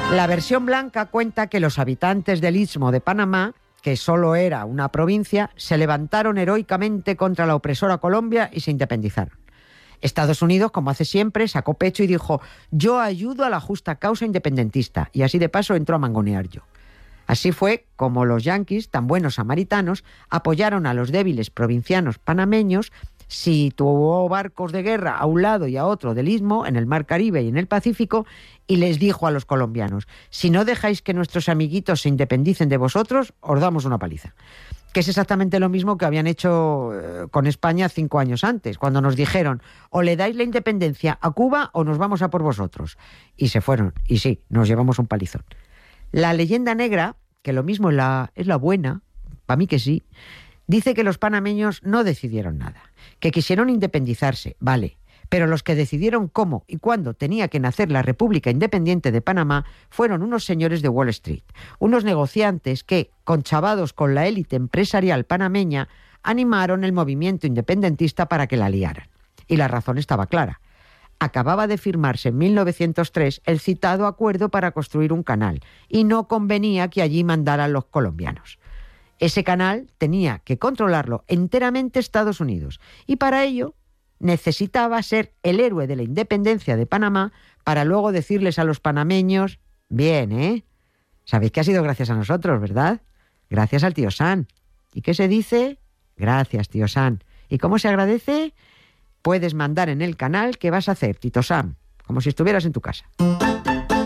La versión blanca cuenta que los habitantes del Istmo de Panamá, que solo era una provincia, se levantaron heroicamente contra la opresora Colombia y se independizaron. Estados Unidos, como hace siempre, sacó pecho y dijo: yo ayudo a la justa causa independentista, y así de paso entró a mangonear yo. Así fue como los yanquis, tan buenos samaritanos, apoyaron a los débiles provincianos panameños, situó barcos de guerra a un lado y a otro del Istmo, en el Mar Caribe y en el Pacífico, y les dijo a los colombianos: si no dejáis que nuestros amiguitos se independicen de vosotros, os damos una paliza. Que es exactamente lo mismo que habían hecho con España 5 años antes, cuando nos dijeron: o le dais la independencia a Cuba o nos vamos a por vosotros. Y se fueron, y sí, nos llevamos un palizón. La leyenda negra, que lo mismo es la buena, para mí que sí, dice que los panameños no decidieron nada, que quisieron independizarse, vale, pero los que decidieron cómo y cuándo tenía que nacer la República Independiente de Panamá fueron unos señores de Wall Street, unos negociantes que, conchavados con la élite empresarial panameña, animaron el movimiento independentista para que la liaran. Y la razón estaba clara. Acababa de firmarse en 1903 el citado acuerdo para construir un canal, y no convenía que allí mandaran los colombianos. Ese canal tenía que controlarlo enteramente Estados Unidos, y para ello necesitaba ser el héroe de la independencia de Panamá para luego decirles a los panameños: bien, ¿eh? Sabéis que ha sido gracias a nosotros, ¿verdad? Gracias al tío Sam. ¿Y qué se dice? Gracias, tío Sam. ¿Y cómo se agradece? Puedes mandar en el canal qué vas a hacer, Tito Sam, como si estuvieras en tu casa.